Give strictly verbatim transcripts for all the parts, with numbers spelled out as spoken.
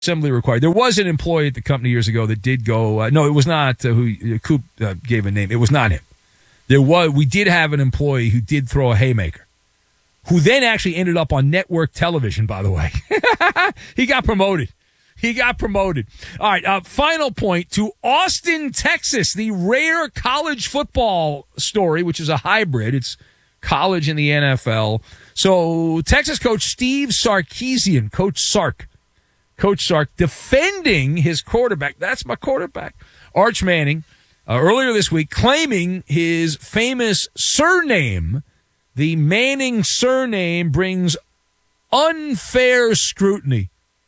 assembly required. There was an employee at the company years ago that did go. Uh, no, it was not uh, who Coop uh, gave a name. It was not him. There was. We did have an employee who did throw a haymaker, who then actually ended up on network television. By the way, he got promoted. He got promoted. All right. Uh, final point to Austin, Texas, the rare college football story, which is a hybrid. It's college and the N F L. So Texas coach Steve Sarkisian, Coach Sark. Coach Sark defending his quarterback. That's my quarterback. Arch Manning, uh, earlier this week, claiming his famous surname, the Manning surname, brings unfair scrutiny.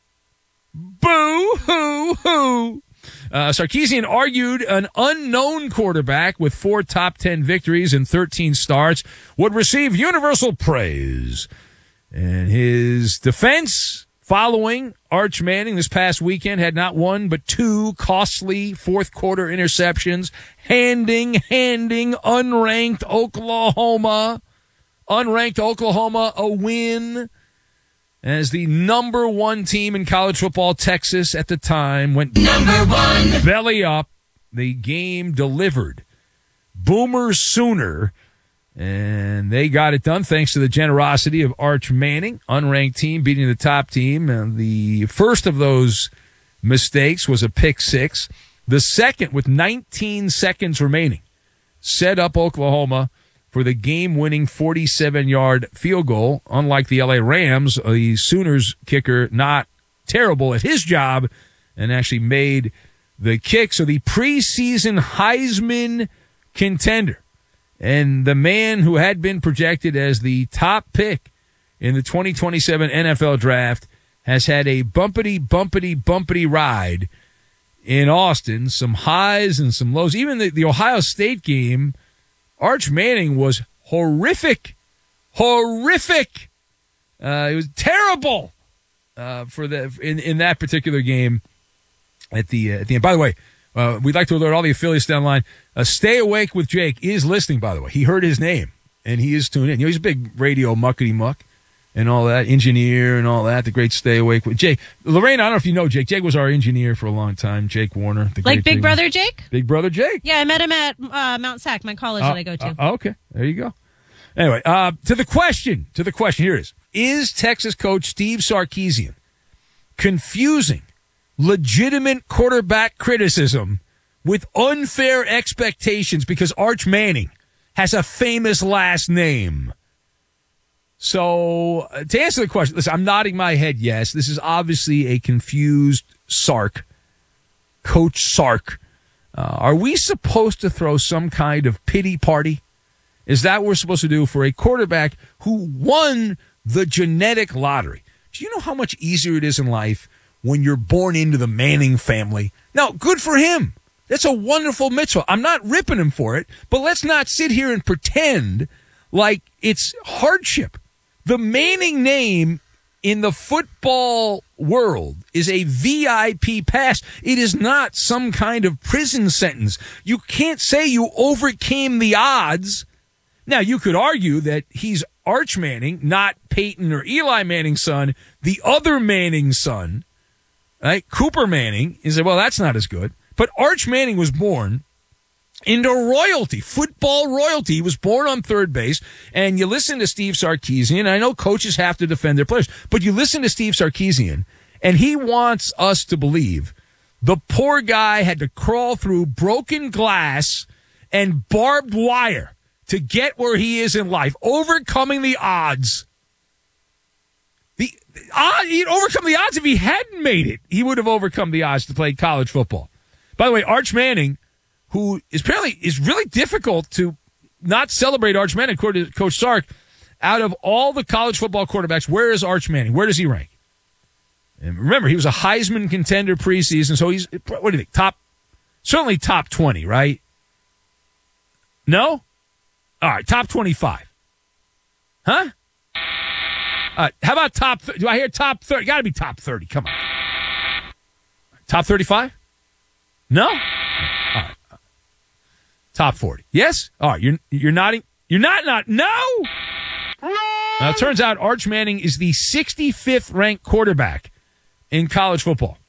Boo-hoo-hoo. Uh, Sarkisian argued an unknown quarterback with four top ten victories and thirteen starts would receive universal praise. And his defense following Arch Manning this past weekend had not one but two costly fourth-quarter interceptions, handing, handing unranked Oklahoma, unranked Oklahoma a win as the number one team in college football. Texas at the time went number one belly up. The game delivered. Boomer Sooner. And they got it done thanks to the generosity of Arch Manning, unranked team beating the top team. And the first of those mistakes was a pick six. The second, with nineteen seconds remaining, set up Oklahoma for the game-winning forty-seven-yard field goal. Unlike the L A Rams, the Sooners kicker not terrible at his job and actually made the kick. So the preseason Heisman contender and the man who had been projected as the top pick in the twenty twenty-seven N F L draft has had a bumpity, bumpity, bumpity ride in Austin. Some highs and some lows. Even the, the Ohio State game, Arch Manning was horrific. Horrific. Uh, it was terrible uh, for the in, in that particular game at the, uh, at the end. By the way, Uh, we'd like to alert all the affiliates down the line. Uh, Stay Awake with Jake is listening, by the way. He heard his name, and he is tuned in. You know, he's a big radio muckety-muck and all that, engineer and all that, the great Stay Awake with Jake. Lorraine, I don't know if you know Jake. Jake was our engineer for a long time, Jake Warner. The like great Big Brother Jake? Big Brother Jake. Yeah, I met him at uh, Mount Sac, my college uh, that I go to. Uh, okay, there you go. Anyway, uh, to the question, to the question, here it is. Is Texas coach Steve Sarkisian confusing legitimate quarterback criticism with unfair expectations because Arch Manning has a famous last name? So, uh, to answer the question, listen, I'm nodding my head yes. This is obviously a confused Sark, Coach Sark. Uh, are we supposed to throw some kind of pity party? Is that what we're supposed to do for a quarterback who won the genetic lottery? Do you know how much easier it is in life when you're born into the Manning family? Now, good for him. That's a wonderful mitzvah. I'm not ripping him for it, but let's not sit here and pretend like it's hardship. The Manning name in the football world is a V I P pass. It is not some kind of prison sentence. You can't say you overcame the odds. Now, you could argue that he's Arch Manning, not Peyton or Eli Manning's son, the other Manning's son, right? Cooper Manning. You say, well, that's not as good. But Arch Manning was born into royalty, football royalty. He was born on third base, and you listen to Steve Sarkisian. I know coaches have to defend their players, but you listen to Steve Sarkisian, and he wants us to believe the poor guy had to crawl through broken glass and barbed wire to get where he is in life, overcoming the odds. The odd, he'd overcome the odds if he hadn't made it. He would have overcome the odds to play college football. By the way, Arch Manning, who is apparently is really difficult to not celebrate Arch Manning, according to Coach Sark, out of all the college football quarterbacks, where is Arch Manning? Where does he rank? And remember, he was a Heisman contender preseason, so he's, what do you think, top, certainly top twenty, right? No? All right, top twenty-five. Huh? All right, how about top, do I hear top thirty? Got to be top thirty, come on. Top thirty-five? No? All right. Top forty. Yes? All right. You're, you're nodding. You're not not. No? Now, it turns out Arch Manning is the sixty-fifth ranked quarterback in college football.